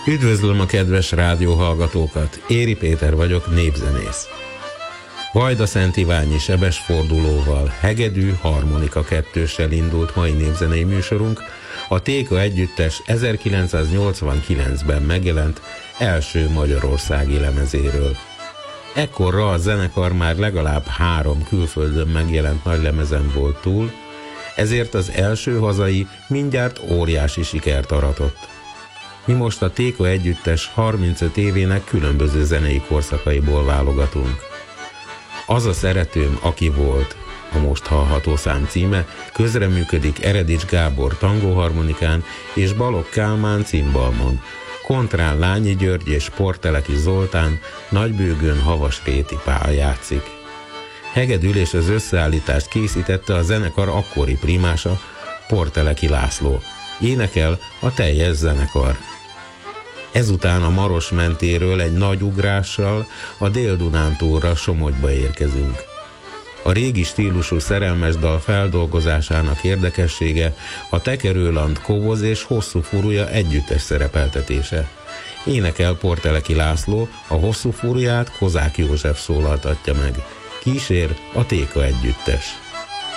Üdvözlöm a kedves rádióhallgatókat, Éri Péter vagyok, népzenész. Vajda-Szent Iványi sebes fordulóval, hegedű, harmonika kettőssel indult mai népzenei műsorunk, a Téka együttes 1989-ben megjelent első magyarországi lemezéről. Ekkorra a zenekar már legalább 3 külföldön megjelent nagylemezen volt túl, ezért az első hazai mindjárt óriási sikert aratott. Mi most a Téka együttes 35 évének különböző zenei korszakaiból válogatunk. Az a szeretőm, aki volt, a most hallható szám címe, közreműködik Eredics Gábor tangóharmonikán és Balogh Kálmán cimbalmon, kontrán Lányi György és Porteleki Zoltán, nagybőgőn Havasréti Pál játszik. Hegedül és az összeállítást készítette a zenekar akkori primása, Porteleki László. Énekel a teljes zenekar. Ezután a Maros mentéről egy nagy ugrással a Dél-Dunántúlra, Somogyba érkezünk. A régi stílusú szerelmes dal feldolgozásának érdekessége a Tekerőland Kovoz és Hosszú Furúja együttes szerepeltetése. Énekel Porteleki László, a Hosszú Furuját Kozák József szólaltatja meg. Kísér a Téka együttes.